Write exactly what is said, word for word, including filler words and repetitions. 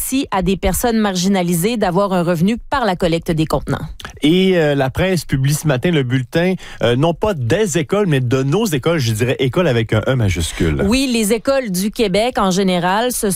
aussi à des personnes marginalisées d'avoir un revenu par la collecte des contenants. Et euh, la presse publie ce matin le bulletin, euh, non pas des écoles, mais de nos écoles, je dirais écoles avec un E majuscule. Oui, les écoles du Québec en général se